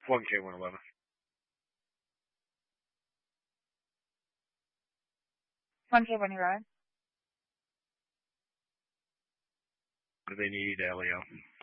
1K111. One K, when you ride. What do they need, Elio?